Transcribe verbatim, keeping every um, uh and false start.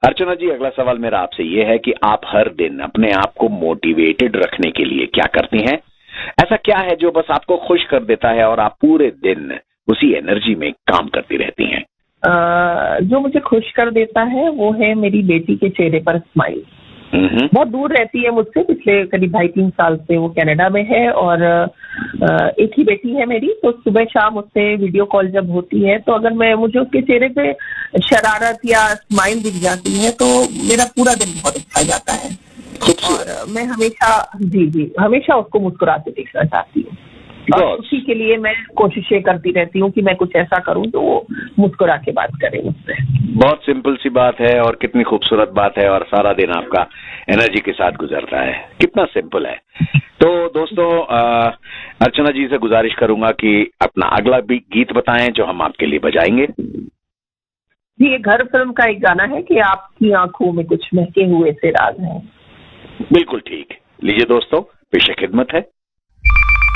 अर्चना जी, अगला सवाल मेरा आपसे ये है कि आप हर दिन अपने आप को मोटिवेटेड रखने के लिए क्या करती हैं? ऐसा क्या है जो बस आपको खुश कर देता है और आप पूरे दिन उसी एनर्जी में काम करती रहती हैं? uh, जो मुझे खुश कर देता है वो है मेरी बेटी के चेहरे पर स्माइल। बहुत दूर रहती है मुझसे, पिछले करीब ढाई तीन साल से वो कनाडा में है और एक ही बेटी है मेरी। तो सुबह शाम उससे वीडियो कॉल जब होती है तो अगर मैं मुझे उसके चेहरे पे शरारत या स्माइल दिख जाती है तो मेरा पूरा दिन बहुत अच्छा जाता है। और मैं हमेशा जी जी हमेशा उसको मुस्कुराते देखना चाहती हूँ और उसी के लिए मैं कोशिशें करती रहती हूँ कि मैं कुछ ऐसा करूँ तो वो मुस्कुरा के बात करे मुझसे। बहुत सिंपल सी बात है और कितनी खूबसूरत बात है और सारा दिन आपका एनर्जी के साथ गुजरता है, कितना सिंपल है। तो दोस्तों, अर्चना जी से गुजारिश करूंगा कि अपना अगला भी गीत बताएं जो हम आपके लिए बजाएंगे। जी, ये घर फिल्म का एक गाना है कि आपकी आंखों में कुछ महके हुए से राज है। बिल्कुल ठीक, लीजिए दोस्तों, पेश खिदमत है।